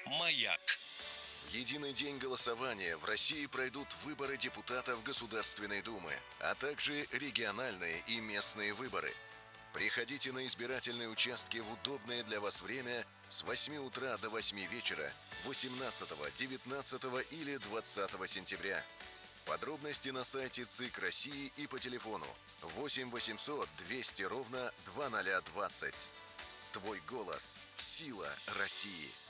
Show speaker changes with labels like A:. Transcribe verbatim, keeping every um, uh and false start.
A: Маяк.
B: Единый день голосования. В России пройдут выборы депутатов Государственной Думы, а также региональные и местные выборы. Приходите на избирательные участки в удобное для вас время с восьми утра до восьми вечера восемнадцатого, девятнадцатого или двадцатого сентября. Подробности на сайте ЦИК России и по телефону восемь восемьсот двести ровно двадцать ноль двадцать. Твой голос – сила России.